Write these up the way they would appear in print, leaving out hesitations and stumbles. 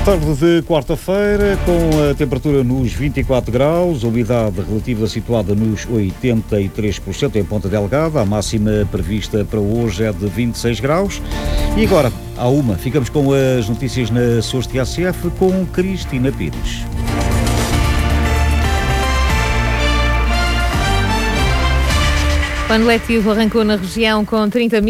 Tarde de quarta-feira, com a temperatura nos 24 graus, a umidade relativa situada nos 83% em Ponta Delgada, a máxima prevista para hoje é de 26 graus. E agora, à uma, ficamos com as notícias na SOS TSF com Cristina Pires. O ano letivo arrancou na região com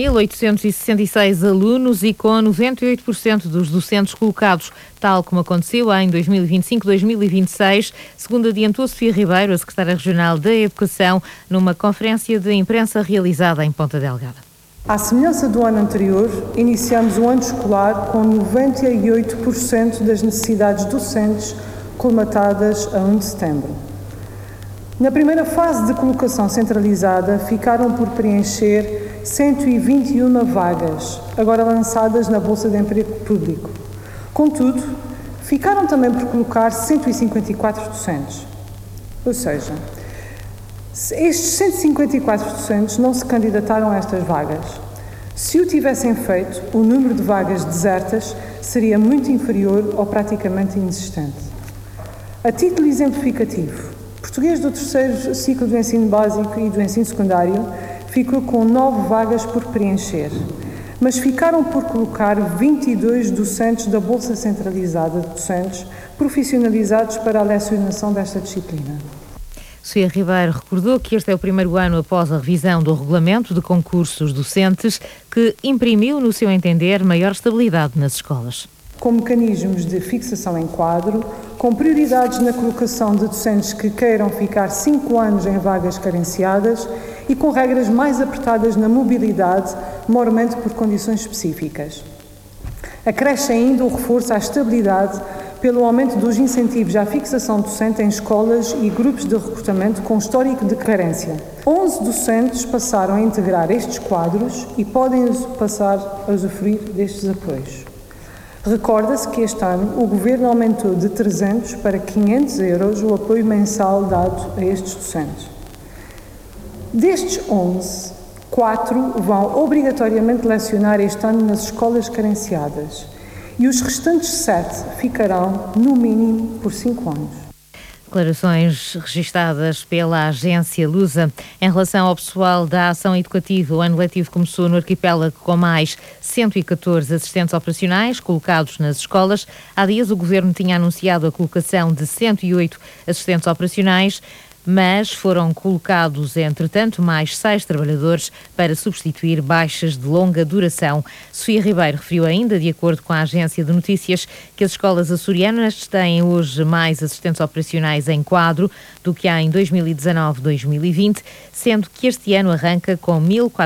30.866 alunos e com 98% dos docentes colocados, tal como aconteceu em 2025-2026, segundo adiantou Sofia Ribeiro, a secretária regional da Educação, numa conferência de imprensa realizada em Ponta Delgada. À semelhança do ano anterior, iniciamos o ano escolar com 98% das necessidades docentes colmatadas a 1 de setembro. Na primeira fase de colocação centralizada, ficaram por preencher 121 vagas, agora lançadas na Bolsa de Emprego Público. Contudo, ficaram também por colocar 154 docentes. Ou seja, estes 154 docentes não se candidataram a estas vagas. Se o tivessem feito, o número de vagas desertas seria muito inferior ou praticamente inexistente. A título exemplificativo, português do terceiro ciclo do ensino básico e do ensino secundário ficou com 9 vagas por preencher, mas ficaram por colocar 22 docentes da Bolsa Centralizada de Docentes profissionalizados para a lecionação desta disciplina. Sofia Ribeiro recordou que este é o primeiro ano após a revisão do regulamento de concursos docentes que imprimiu, no seu entender, maior estabilidade nas escolas. Com mecanismos de fixação em quadro, com prioridades na colocação de docentes que queiram ficar 5 anos em vagas carenciadas e com regras mais apertadas na mobilidade, mormente por condições específicas. Acresce ainda o reforço à estabilidade pelo aumento dos incentivos à fixação docente em escolas e grupos de recrutamento com histórico de carência. 11 docentes passaram a integrar estes quadros e podem passar a usufruir destes apoios. Recorda-se que este ano o Governo aumentou de 300 para 500 euros o apoio mensal dado a estes docentes. Destes 11, 4 vão obrigatoriamente lecionar este ano nas escolas carenciadas e os restantes 7 ficarão, no mínimo, por 5 anos. Declarações registadas pela agência Lusa. Em relação ao pessoal da ação educativa, o ano letivo começou no arquipélago com mais 114 assistentes operacionais colocados nas escolas. Há dias o Governo tinha anunciado a colocação de 108 assistentes operacionais, mas foram colocados, entretanto, mais 6 trabalhadores para substituir baixas de longa duração. Sofia Ribeiro referiu ainda, de acordo com a agência de notícias, que as escolas açorianas têm hoje mais assistentes operacionais em quadro do que há em 2019-2020, sendo que este ano arranca com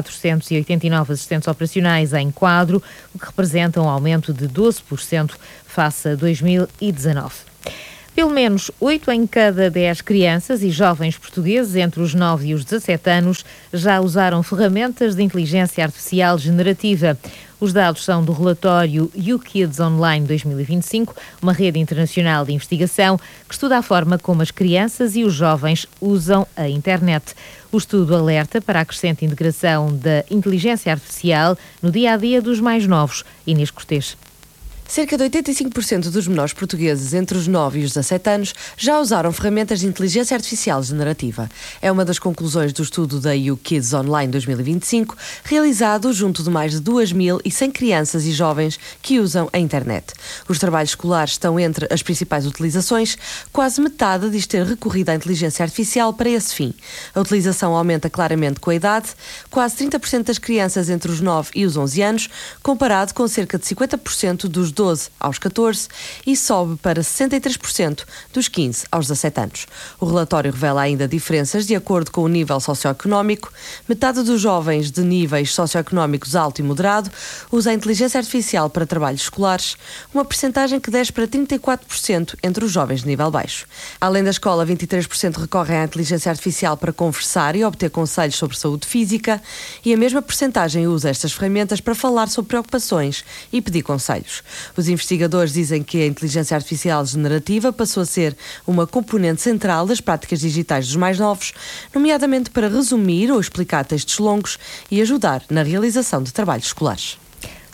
1.489 assistentes operacionais em quadro, o que representa um aumento de 12% face a 2019. Pelo menos 8 em cada 10 crianças e jovens portugueses entre os 9 e os 17 anos já usaram ferramentas de inteligência artificial generativa. Os dados são do relatório YouKids Online 2025, uma rede internacional de investigação que estuda a forma como as crianças e os jovens usam a internet. O estudo alerta para a crescente integração da inteligência artificial no dia-a-dia dos mais novos. Inês Cortês. Cerca de 85% dos menores portugueses entre os 9 e os 17 anos já usaram ferramentas de inteligência artificial generativa. É uma das conclusões do estudo da YouKids Online 2025, realizado junto de mais de 2.100 crianças e jovens que usam a internet. Os trabalhos escolares estão entre as principais utilizações. Quase metade diz ter recorrido à inteligência artificial para esse fim. A utilização aumenta claramente com a idade, quase 30% das crianças entre os 9 e os 11 anos, comparado com cerca de 50% dos 12 aos 14 e sobe para 63% dos 15 aos 17 anos. O relatório revela ainda diferenças de acordo com o nível socioeconómico. Metade dos jovens de níveis socioeconómicos alto e moderado usa a inteligência artificial para trabalhos escolares, uma percentagem que desce para 34% entre os jovens de nível baixo. Além da escola, 23% recorrem à inteligência artificial para conversar e obter conselhos sobre saúde física e a mesma percentagem usa estas ferramentas para falar sobre preocupações e pedir conselhos. Os investigadores dizem que a inteligência artificial generativa passou a ser uma componente central das práticas digitais dos mais novos, nomeadamente para resumir ou explicar textos longos e ajudar na realização de trabalhos escolares.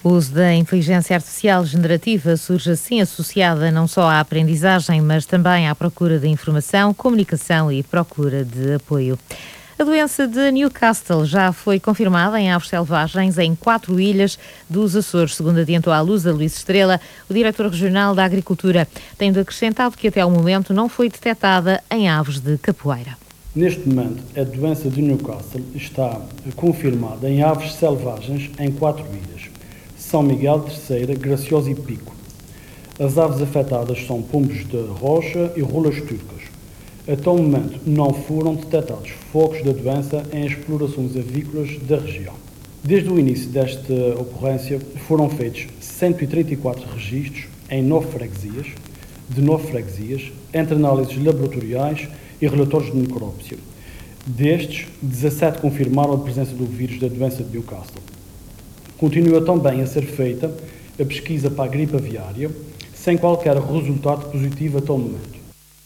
O uso da inteligência artificial generativa surge assim associada não só à aprendizagem, mas também à procura de informação, comunicação e procura de apoio. A doença de Newcastle já foi confirmada em aves selvagens em 4 ilhas dos Açores, segundo adiantou à Lusa Luís Estrela, o diretor regional da Agricultura, tendo acrescentado que até ao momento não foi detectada em aves de capoeira. Neste momento, a doença de Newcastle está confirmada em aves selvagens em 4 ilhas: São Miguel, Terceira, Graciosa e Pico. As aves afetadas são pombos de rocha e rolas turcas. Até o momento, não foram detectados focos da doença em explorações avícolas da região. Desde o início desta ocorrência, foram feitos 134 registros em 9 freguesias, entre análises laboratoriais e relatórios de necrópsia. Destes, 17 confirmaram a presença do vírus da doença de Newcastle. Continua também a ser feita a pesquisa para a gripe aviária, sem qualquer resultado positivo até o momento.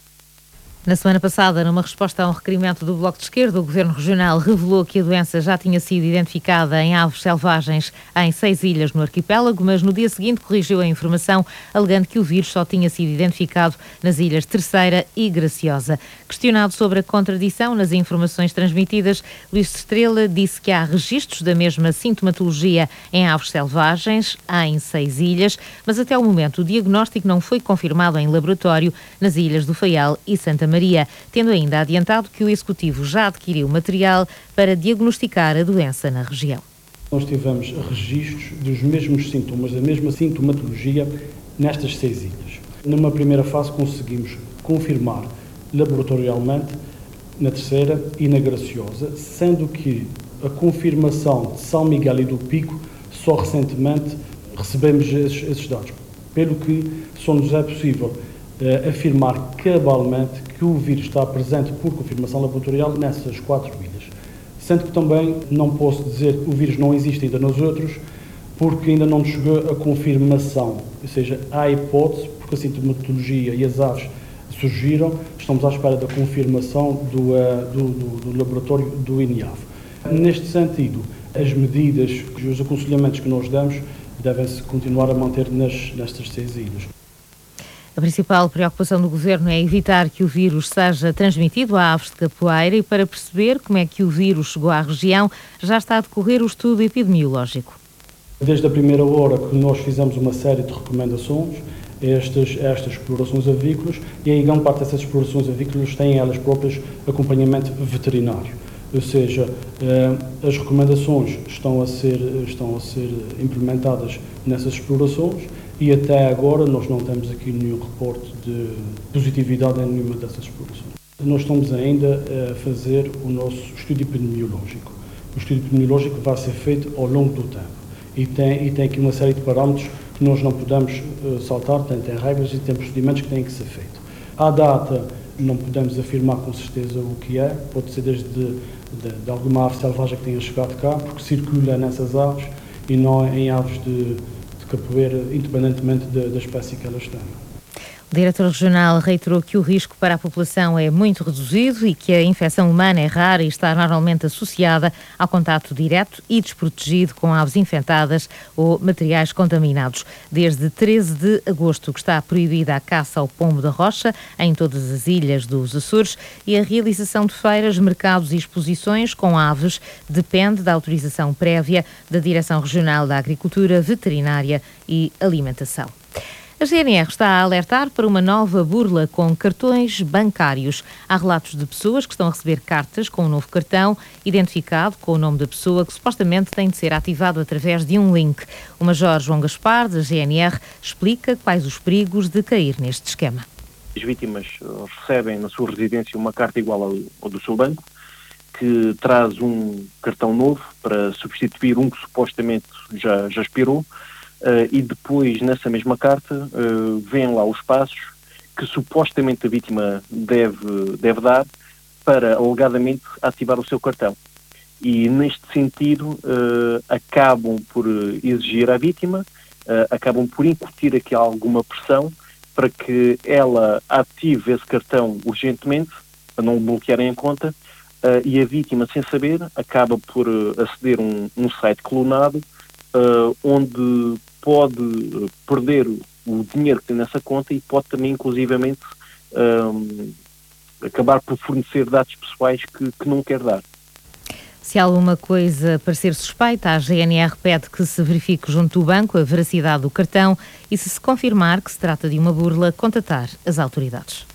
Na semana passada, numa resposta a um requerimento do Bloco de Esquerda, o Governo Regional revelou que a doença já tinha sido identificada em aves selvagens em 6 ilhas no arquipélago, mas no dia seguinte corrigiu a informação, alegando que o vírus só tinha sido identificado nas ilhas Terceira e Graciosa. Questionado sobre a contradição nas informações transmitidas, Luís Estrela disse que há registros da mesma sintomatologia em aves selvagens em 6 ilhas, mas até o momento o diagnóstico não foi confirmado em laboratório nas ilhas do Faial e Santa Maria, tendo ainda adiantado que o Executivo já adquiriu material para diagnosticar a doença na região. Nós tivemos registros dos mesmos sintomas, da mesma sintomatologia nestas 6 ilhas. Numa primeira fase conseguimos confirmar laboratorialmente na Terceira e na Graciosa, sendo que a confirmação de São Miguel e do Pico só recentemente recebemos esses dados, pelo que só nos é possível afirmar cabalmente que o vírus está presente por confirmação laboratorial nessas 4 ilhas. Sendo que também não posso dizer que o vírus não existe ainda nos outros, porque ainda não nos chegou a confirmação. Ou seja, há a hipótese, porque a sintomatologia e as aves surgiram, estamos à espera da confirmação do laboratório do INIAV. Neste sentido, as medidas e os aconselhamentos que nós damos devem-se continuar a manter nestas 6 ilhas. A principal preocupação do Governo é evitar que o vírus seja transmitido a aves de capoeira e, para perceber como é que o vírus chegou à região, já está a decorrer o estudo epidemiológico. Desde a primeira hora que nós fizemos uma série de recomendações a estas explorações avícolas, e em grande parte dessas explorações avícolas têm elas próprias acompanhamento veterinário. Ou seja, as recomendações estão a ser implementadas nessas explorações e até agora nós não temos aqui nenhum reporte de positividade em nenhuma dessas explorações. Nós estamos ainda a fazer o nosso estudo epidemiológico. O estudo epidemiológico vai ser feito ao longo do tempo e tem aqui uma série de parâmetros que nós não podemos saltar, tem regras e tem procedimentos que têm que ser feitos. À data, não podemos afirmar com certeza o que é, pode ser desde de alguma ave selvagem que tenha chegado cá, porque circula nessas aves e não em aves de capoeira, independentemente da espécie que elas têm. O diretor regional reiterou que o risco para a população é muito reduzido e que a infecção humana é rara e está normalmente associada ao contato direto e desprotegido com aves infectadas ou materiais contaminados. Desde 13 de agosto que está proibida a caça ao pombo da rocha em todas as ilhas dos Açores e a realização de feiras, mercados e exposições com aves depende da autorização prévia da Direção Regional da Agricultura, Veterinária e Alimentação. A GNR está a alertar para uma nova burla com cartões bancários. Há relatos de pessoas que estão a receber cartas com um novo cartão, identificado com o nome da pessoa, que supostamente tem de ser ativado através de um link. O Major João Gaspar, da GNR, explica quais os perigos de cair neste esquema. As vítimas recebem na sua residência uma carta igual ao do seu banco, que traz um cartão novo para substituir um que supostamente já expirou. E depois, nessa mesma carta, vêm lá os passos que supostamente a vítima deve dar para, alegadamente, ativar o seu cartão. E, neste sentido, acabam por exigir à vítima, acabam por incutir aqui alguma pressão para que ela ative esse cartão urgentemente, para não o bloquearem a conta, e a vítima, sem saber, acaba por aceder a um site clonado onde pode perder o dinheiro que tem nessa conta e pode também, inclusivamente, acabar por fornecer dados pessoais que não quer dar. Se alguma coisa parecer suspeita, a GNR pede que se verifique junto do banco a veracidade do cartão e, se confirmar que se trata de uma burla, contatar as autoridades.